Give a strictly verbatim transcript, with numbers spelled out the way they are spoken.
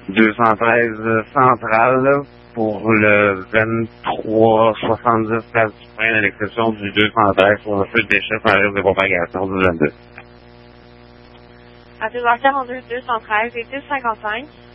deux cent treize central, là, pour le vingt-trois soixante-dix place du Pin, à l'exception du deux cent treize pour le feu de déchets sans risque de propagation du vingt-deux. À deux heures quarante-deux, deux cent treize et dix cinquante-cinq.